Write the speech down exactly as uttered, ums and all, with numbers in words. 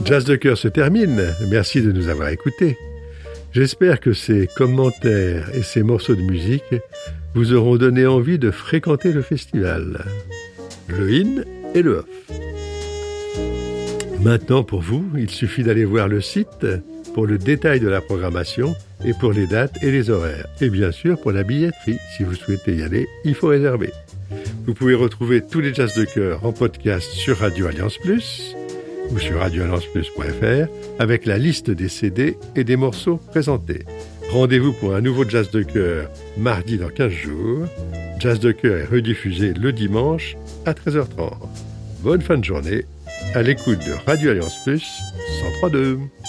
Jazz de cœur se termine. Merci de nous avoir écoutés. J'espère que ces commentaires et ces morceaux de musique vous auront donné envie de fréquenter le festival. Le in et le off. Maintenant, pour vous, il suffit d'aller voir le site pour le détail de la programmation et pour les dates et les horaires. Et bien sûr, pour la billetterie, si vous souhaitez y aller, il faut réserver. Vous pouvez retrouver tous les jazz de cœur en podcast sur Radio Alliance Plus ou sur radio alliance plus point f r avec la liste des C D et des morceaux présentés. Rendez-vous pour un nouveau jazz de cœur mardi dans quinze jours. Jazz de cœur est rediffusé le dimanche à treize heures trente. Bonne fin de journée à l'écoute de Radio Alliance Plus cent trois point deux.